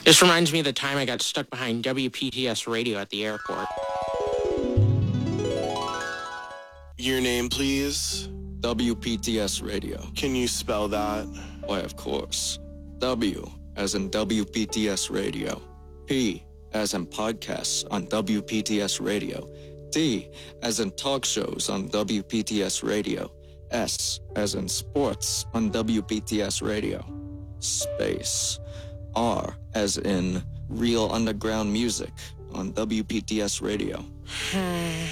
This reminds me of the time I got stuck behind WPTS radio at the airport. Your name, please? WPTS Radio. Can you spell that? Why, of course. W as in WPTS Radio. P as in podcasts on WPTS Radio. T as in talk shows on WPTS Radio. S as in sports on WPTS Radio. Space. R as in real underground music on WPTS Radio.